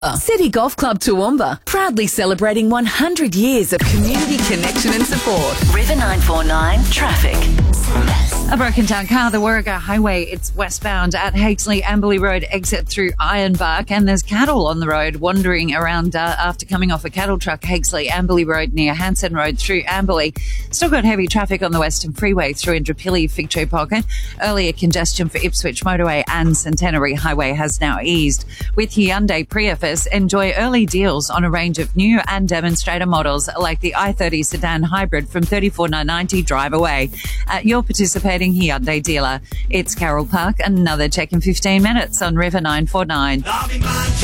City Golf Club Toowoomba, proudly celebrating 100 years of community connection and support. River 949 traffic. A broken down car, the Warragah Highway, it's westbound at Hakesley Amberley Road, exit through Ironbark, and there's cattle on the road wandering around after coming off a cattle truck, Hakesley Amberley Road near Hanson Road through Amberley. Still got heavy traffic on the Western Freeway through Indooroopilly, Fig Tree Pocket. Earlier congestion for Ipswich Motorway and Centenary Highway has now eased. With Hyundai Prius, enjoy early deals on a range of new and demonstrator models like the i30 sedan hybrid from $34,990 drive away at your participating Hyundai dealer. It's Carol Park, another check in 15 minutes on River 949.